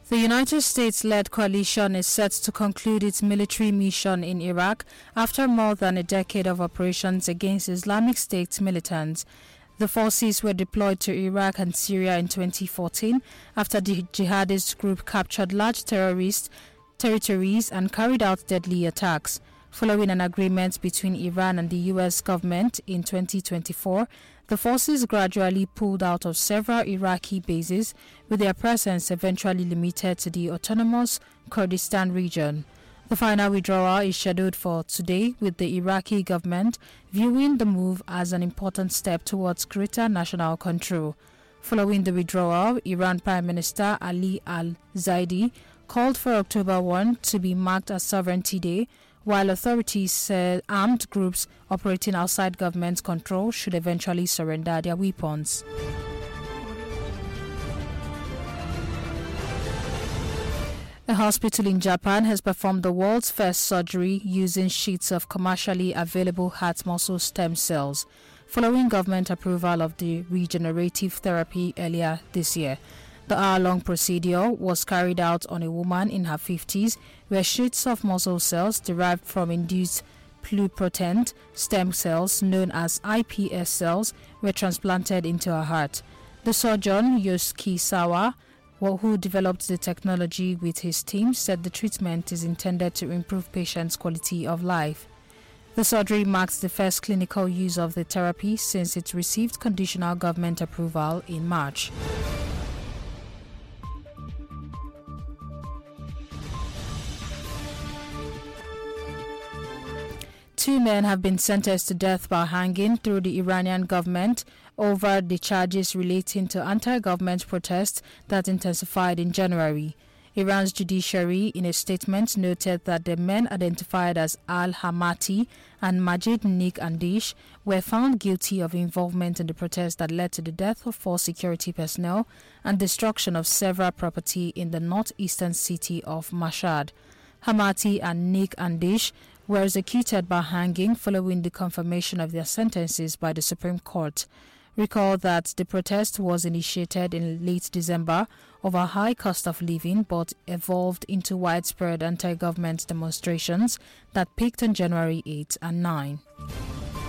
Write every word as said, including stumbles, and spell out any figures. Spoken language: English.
The United States-led coalition is set to conclude its military mission in Iraq after more than a decade of operations against Islamic State militants. The forces were deployed to Iraq and Syria in twenty fourteen after the jihadist group captured large terrorist territories and carried out deadly attacks. Following an agreement between Iran and the U S government in twenty twenty-four, the forces gradually pulled out of several Iraqi bases, with their presence eventually limited to the autonomous Kurdistan region. The final withdrawal is scheduled for today, with the Iraqi government viewing the move as an important step towards greater national control. Following the withdrawal, Iran Prime Minister Ali al-Zaidi called for October first to be marked as Sovereignty Day, while authorities said armed groups operating outside government control should eventually surrender their weapons. A hospital in Japan has performed the world's first surgery using sheets of commercially available heart muscle stem cells, following government approval of the regenerative therapy earlier this year. The hour-long procedure was carried out on a woman in her fifties, where sheets of muscle cells derived from induced pluripotent stem cells, known as I P S cells, were transplanted into her heart. The surgeon, Yosuke Sawa, who developed the technology with his team, said the treatment is intended to improve patients' quality of life. The surgery marks the first clinical use of the therapy since it received conditional government approval in March. Two men have been sentenced to death by hanging through the Iranian government over the charges relating to anti-government protests that intensified in January. Iran's judiciary, in a statement, noted that the men identified as Al-Hamati and Majid Nik Andish were found guilty of involvement in the protests that led to the death of four security personnel and destruction of several property in the northeastern city of Mashhad. Hamati and Nik Andish were executed by hanging following the confirmation of their sentences by the Supreme Court. Recall that the protest was initiated in late December over high cost of living, but evolved into widespread anti-government demonstrations that peaked on January eighth and ninth.